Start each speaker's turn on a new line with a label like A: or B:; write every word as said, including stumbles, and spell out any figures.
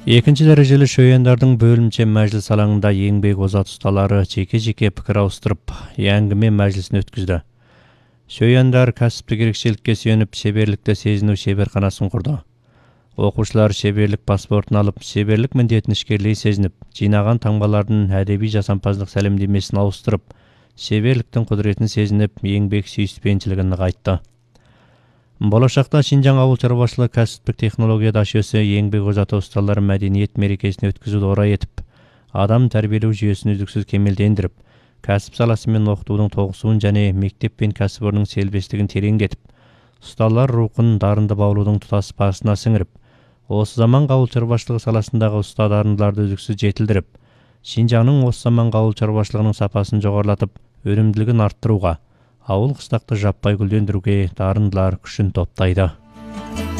A: Экинчи дәрежелі шөйендардың бөлімче мәжіліс алаңында еңбек озат ұсталары жеке-жеке пікір ауыстырып, әңгіме мәжілісін өткізді. Шөйендар кәсіптік ерекшелікке сүйеніп, шеберлікті сезіну шеберханасын құрды. Оқушылар шеберлік паспортын алып, шеберлік міндетін ішкерлей сезініп, жинаған таңбалардың әдеби жасампаздық сәлемдемесін ауыстырып, шеберліктің құдіретін сезініп, еңбек сүйіспеншілігін нығайтты. Болашақта Шинжаң ауыл шаруашылығы кәсіптік технология дашөсі еңбек озаты ұсталары мәдениет мерекесін өткізуді орай етіп, адам тәрбиелеу жүйесін үздіксіз кемелдендіріп, кәсіп саласы мен оқытудың тоғысуын және мектеп пен кәсіпорынның селбестігін тереңдетіп, ұсталар рухын дарынды баулудың тұтас басына сіңіріп, осы заманғы ауыл шаруашылығы саласындағы ұста дарындыларды үздіксіз жетілдіріп, Шинжаңның осы заманғы ауыл шаруашылығының сапасын жоғарылатып, өнімділігін арттыруға, ауыл қыстақты жаппай гүлдендіруге дарындылар күшін топтайды.